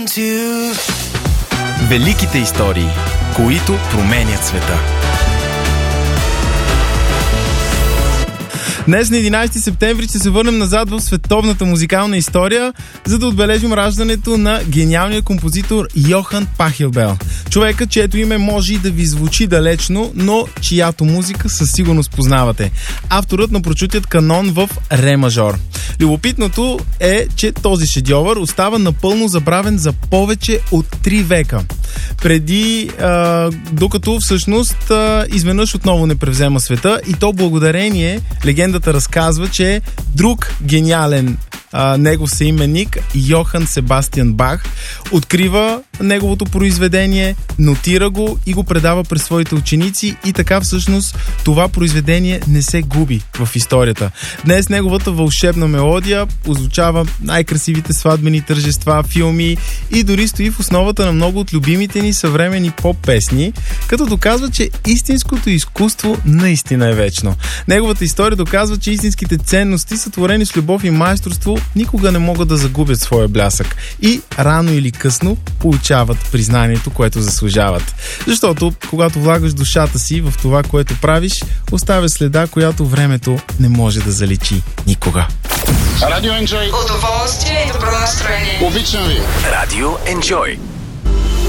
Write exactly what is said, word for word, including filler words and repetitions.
Великите истории, които променят света. Днес на единайсети септември ще се върнем назад в световната музикална история, за да отбележим раждането на гениалния композитор Йохан Пахелбел. Човека, чието име може и да ви звучи далечно, но чиято музика със сигурност познавате. Авторът на прочутият канон в ре мажор. Любопитното е, че този шедьовър остава напълно забравен за повече от три века. Преди, а, докато всъщност а, изведнъж отново не превзема света, и то благодарение, легендата разказва, че друг гениален а, негов съименник, Йохан Себастиан Бах, открива неговото произведение, нотира го и го предава през своите ученици, и така всъщност това произведение не се губи в историята. Днес неговата вълшебна мелодия озвучава най-красивите сватбени тържества, филми и дори стои в основата на много от любимите ни съвременни поп-песни, като доказва, че истинското изкуство наистина е вечно. Неговата история доказва, че истинските ценности, сътворени с любов и майсторство, никога не могат да загубят своя блясък и рано или късно получават признанието, което заслужават. Защото когато влагаш душата си в това, което правиш, оставя следа, която времето не може да заличи никога. Радио Enjoy. Удоволствие и добро настроение. Обичам ви. Радио Enjoy.